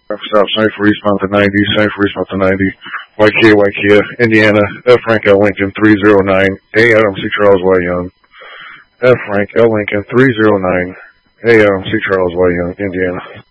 South St. for East Mountain 90, St. for East Mountain 90, Waikia, Indiana, F. Frank L. Lincoln 309, A. Adam C. Charles Y. Young, F. Frank L. Lincoln 309, A. Adam C. Charles Y. Young, Indiana.